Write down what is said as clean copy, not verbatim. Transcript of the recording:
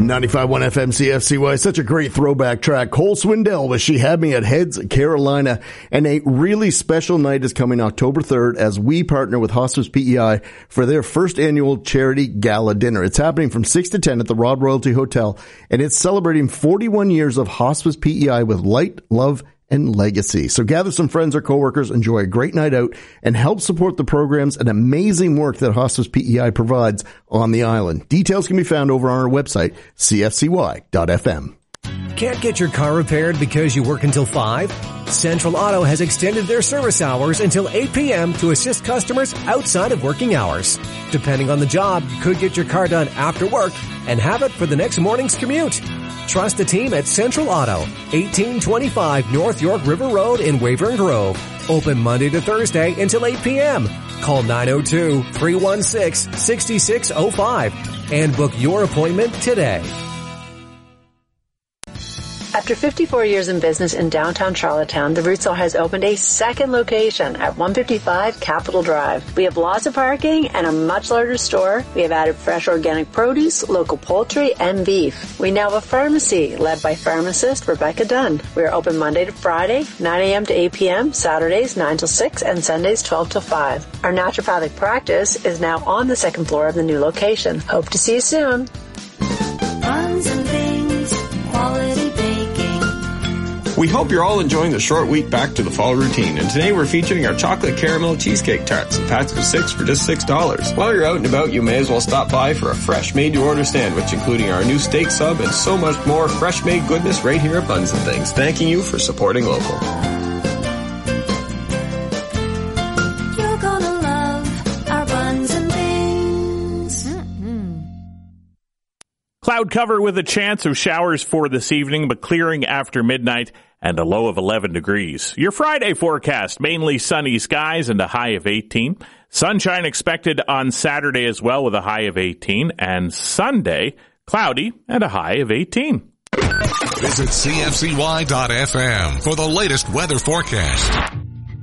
95.1 FM CFCY, such a great throwback track. Cole Swindell with She Had Me at Heads, Carolina. And a really special night is coming October 3rd as we partner with Hospice PEI for their first annual charity gala dinner. It's happening from 6 to 10 at the Rod Royalty Hotel, and it's celebrating 41 years of Hospice PEI with light, love, and legacy. So gather some friends or coworkers, enjoy a great night out, and help support the programs and amazing work that Hospice PEI provides on the island. Details can be found over on our website, cfcy.fm. Can't get your car repaired because you work until 5? Central Auto has extended their service hours until 8 p.m. to assist customers outside of working hours. Depending on the job, you could get your car done after work and have it for the next morning's commute. Trust the team at Central Auto, 1825 North York River Road in Weyburn Grove. Open Monday to Thursday until 8 p.m. Call 902-316-6605 and book your appointment today. After 54 years in business in downtown Charlottetown, the Roots Hall has opened a second location at 155 Capitol Drive. We have lots of parking and a much larger store. We have added fresh organic produce, local poultry, and beef. We now have a pharmacy led by pharmacist Rebecca Dunn. We are open Monday to Friday, 9 a.m. to 8 p.m., Saturdays 9 till 6, and Sundays 12 till 5. Our naturopathic practice is now on the second floor of the new location. Hope to see you soon. Buns and things, quality baking. We hope you're all enjoying the short week back to the fall routine, and today we're featuring our chocolate caramel cheesecake tarts, packs of 6 for just $6. While you're out and about, you may as well stop by for a fresh made-to-order sandwich, including our new steak sub and so much more fresh-made goodness right here at Buns and Things. Thanking you for supporting local. You're gonna love our Buns and Things. Cloud cover with a chance of showers for this evening, but clearing after midnight and a low of 11 degrees. Your Friday forecast, mainly sunny skies and a high of 18. Sunshine expected on Saturday as well with a high of 18. And Sunday, cloudy and a high of 18. Visit CFCY.FM for the latest weather forecast.